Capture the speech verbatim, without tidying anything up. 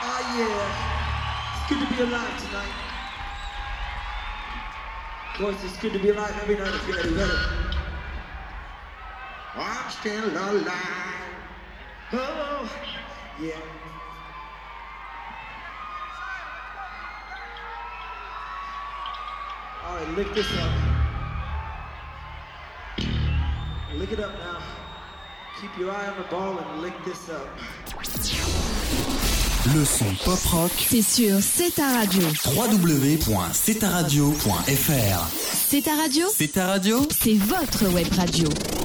Oh yeah, it's good to be alive tonight. Of course, it's good to be alive every night if you're any better. I'm still alive. Oh, yeah. All right, lick this up. Lick it up now. Keep your eye on the ball and lick this up. Le son pop rock, c'est sur C'est ta radio. w w w point c'est ta radio point f r. C'est ta radio. C'est ta radio. C'est votre web radio.